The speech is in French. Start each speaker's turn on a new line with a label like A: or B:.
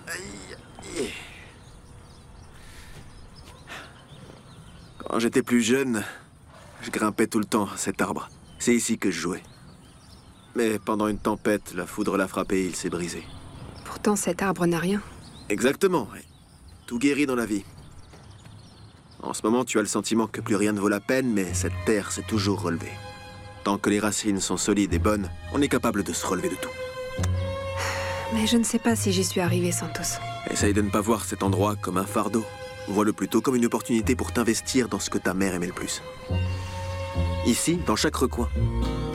A: Aïe. Quand j'étais plus jeune, je grimpais tout le temps à cet arbre. C'est ici que je jouais. Mais pendant une tempête, la foudre l'a frappé et il s'est brisé.
B: Pourtant, cet arbre n'a rien.
A: Exactement, ouais. Tout guérit dans la vie. En ce moment, tu as le sentiment que plus rien ne vaut la peine, mais cette terre s'est toujours relevée. Tant que les racines sont solides et bonnes, on est capable de se relever de tout.
B: Mais je ne sais pas si j'y suis arrivée, Santos.
A: Essaye de ne pas voir cet endroit comme un fardeau. Vois-le plutôt comme une opportunité pour t'investir dans ce que ta mère aimait le plus. Ici, dans chaque recoin,